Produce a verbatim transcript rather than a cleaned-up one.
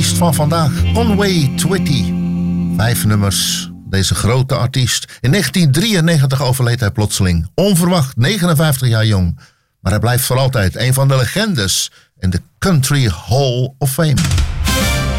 artiest van vandaag, Conway Twitty. Vijf nummers, deze grote artiest. In negentien drieënnegentig overleed hij plotseling. Onverwacht, negenenvijftig jaar jong. Maar hij blijft voor altijd een van de legendes in de Country Hall of Fame.